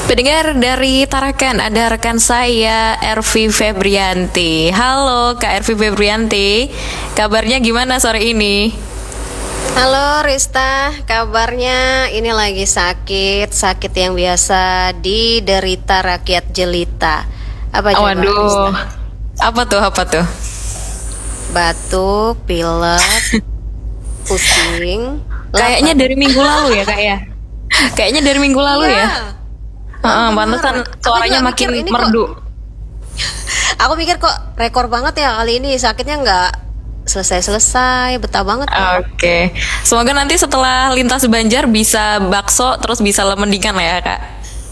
Pendengar dari Tarakan, ada rekan saya Ervi Febrianti. Halo Kak Ervi Febrianti, kabarnya gimana sore ini? Halo Rista, kabarnya ini lagi sakit yang biasa diderita rakyat jelita. Apa coba Waduh, Rista? apa tuh? Batuk, pilek, pusing. Kayaknya lapar. dari minggu lalu ya Kak ya? Kayaknya dari minggu lalu Iya, ya? bener. Pantesan suaranya juga makin mikir ini merdu. Aku mikir kok rekor banget ya kali ini, sakitnya nggak selesai-selesai, betah banget. Oke, semoga nanti setelah lintas Banjar bisa bakso terus bisa lemendingan lah ya Kak.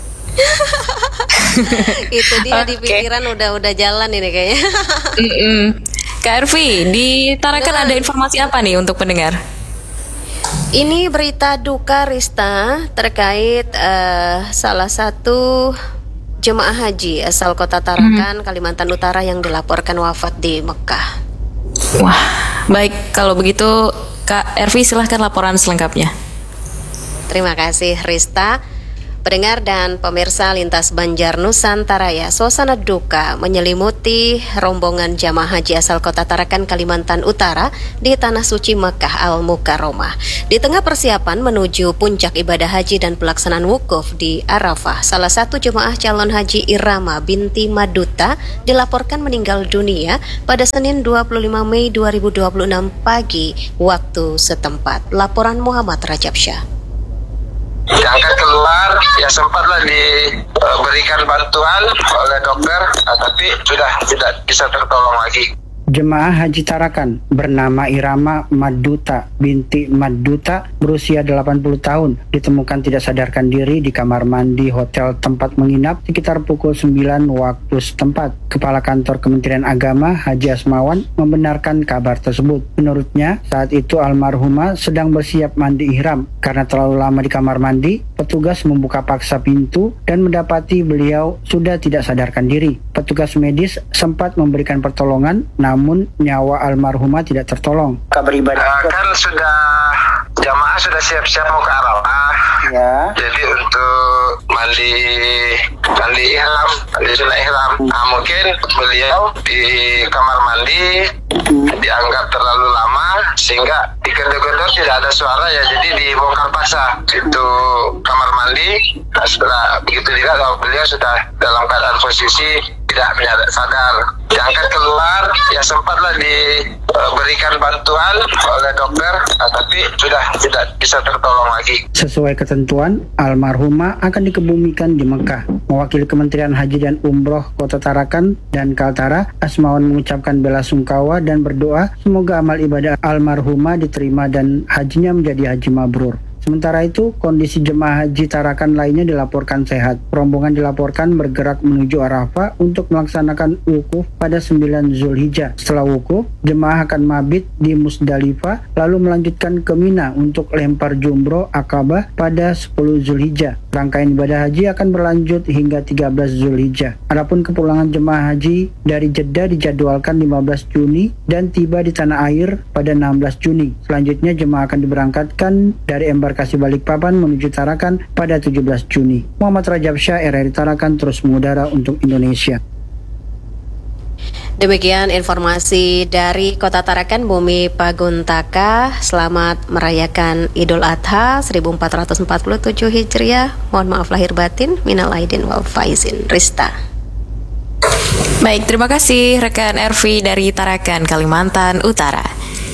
Itu dia di Oke. pikiran udah jalan ini kayaknya. Mm-mm. Kak Ervi, di Tarakan ada informasi apa nih untuk pendengar? Ini berita duka Rista terkait salah satu jemaah haji asal kota Tarakan, Kalimantan Utara yang dilaporkan wafat di Mekah. Wah, baik kalau begitu Kak Ervi silahkan laporan selengkapnya. Terima kasih Rista. Pendengar dan pemirsa Lintas Banjar Nusantara, ya, suasana duka menyelimuti rombongan jamaah haji asal kota Tarakan, Kalimantan Utara di Tanah Suci Mekah Al-Mukarramah. Di tengah persiapan menuju puncak ibadah haji dan pelaksanaan wukuf di Arafah, salah satu jemaah calon haji Irama binti Maduta dilaporkan meninggal dunia pada Senin 25 Mei 2026 pagi waktu setempat. Laporan Muhammad Rajab Syah. Diangkat keluar, ya sempatlah diberikan bantuan oleh dokter, tapi sudah tidak bisa tertolong lagi. Jemaah Haji Tarakan bernama Irama Maduta binti Maduta berusia 80 tahun ditemukan tidak sadarkan diri di kamar mandi hotel tempat menginap sekitar pukul 9 waktu setempat. Kepala Kantor Kementerian Agama Haji Asmawan membenarkan kabar tersebut. Menurutnya, saat itu almarhumah sedang bersiap mandi ihram. Karena terlalu lama di kamar mandi, petugas membuka paksa pintu dan mendapati beliau sudah tidak sadarkan diri. Petugas medis sempat memberikan pertolongan, namun nyawa almarhumah tidak tertolong. Kabar ibadah Kan jamaah sudah siap-siap mau ke Arafah. ya. Jadi untuk mandi ihram, mandi sunat ihram. Nah, mungkin beliau di kamar mandi dianggap terlalu lama sehingga digedor-gedor tidak ada suara, ya, jadi dibongkar paksa itu kamar mandi. Nah, setelah begitu juga kalau beliau sudah dalam keadaan posisi tidak sadar, diangkat keluar, ya sempatlah diberikan bantuan oleh dokter, tapi sudah tidak bisa tertolong lagi. Sesuai ketentuan, almarhumah akan dikebumikan di Mekah. Mewakili Kementerian Haji dan Umroh Kota Tarakan dan Kaltara, Asmawan mengucapkan bela sungkawa dan berdoa semoga amal ibadah almarhumah diterima dan hajinya menjadi haji mabrur. Sementara itu, kondisi jemaah haji Tarakan lainnya dilaporkan sehat. Rombongan dilaporkan bergerak menuju Arafah untuk melaksanakan wukuf pada 9 Zulhijjah. Setelah wukuf, jemaah akan mabit di Musdalifah, lalu melanjutkan ke Mina untuk lempar jumroh Akabah pada 10 Zulhijjah. Rangkaian ibadah haji akan berlanjut hingga 13 Zulhijjah. Adapun kepulangan jemaah haji dari Jeddah dijadwalkan 15 Juni dan tiba di tanah air pada 16 Juni. Selanjutnya jemaah akan diberangkatkan dari embarkasi Balikpapan menuju Tarakan pada 17 Juni. Muhammad Rajab Syah, RRI Tarakan, terus mengudara untuk Indonesia. Demikian informasi dari Kota Tarakan, Bumi Paguntaka. Selamat merayakan Idul Adha 1447 Hijriah. Mohon maaf lahir batin. Minal aidin wal faizin. Rista. Baik, terima kasih rekan Ervi dari Tarakan, Kalimantan Utara.